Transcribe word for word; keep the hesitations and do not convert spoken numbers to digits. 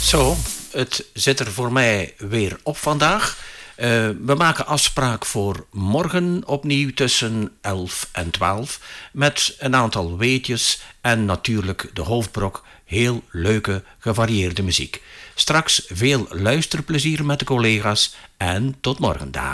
Zo, het zit er voor mij weer op vandaag. Uh, we maken afspraak voor morgen opnieuw tussen elf en twaalf met een aantal weetjes en natuurlijk de hoofdbrok heel leuke gevarieerde muziek. Straks veel luisterplezier met de collega's en tot morgen. Dag.